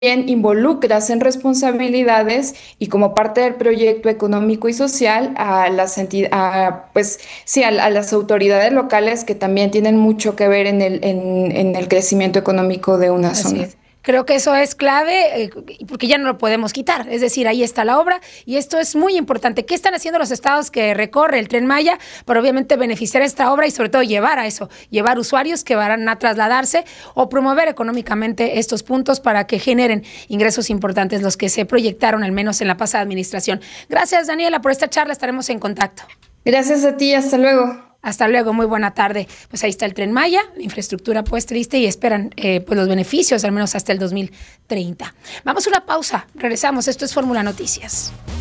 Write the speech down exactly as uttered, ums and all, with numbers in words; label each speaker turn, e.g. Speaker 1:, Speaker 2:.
Speaker 1: involucras en responsabilidades y como parte del proyecto económico y social a las enti- a, pues sí, a, a las autoridades locales que también tienen mucho que ver en el, en, en el crecimiento económico de una
Speaker 2: Así
Speaker 1: zona.
Speaker 2: es. Creo que eso es clave, eh, porque ya no lo podemos quitar. Es decir, ahí está la obra y esto es muy importante. ¿Qué están haciendo los estados que recorre el Tren Maya para obviamente beneficiar esta obra y sobre todo llevar a eso, llevar usuarios que van a trasladarse o promover económicamente estos puntos para que generen ingresos importantes, los que se proyectaron al menos en la pasada administración? Gracias, Daniela, por esta charla. Estaremos en contacto.
Speaker 1: Gracias a ti, hasta luego.
Speaker 2: Hasta luego, muy buena tarde. Pues ahí está el Tren Maya, la infraestructura pues triste y esperan eh, pues los beneficios al menos hasta el dos mil treinta. Vamos a una pausa, regresamos, esto es Fórmula Noticias.